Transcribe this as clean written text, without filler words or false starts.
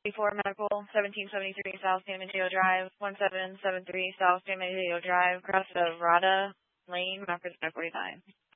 4 Medical, 1773 South San Mateo Drive, 1773 South San Mateo Drive, across the Rada Lane, Mount 49.